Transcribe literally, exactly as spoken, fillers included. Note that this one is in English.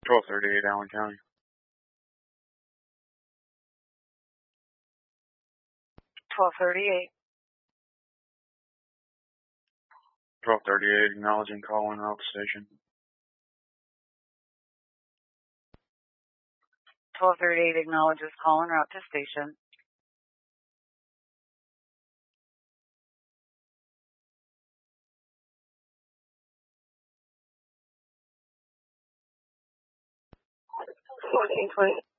twelve thirty-eight, Allen County. twelve thirty-eight. twelve thirty-eight, acknowledging call en route to station. twelve thirty-eight acknowledges call en route to station. fourteen twenty.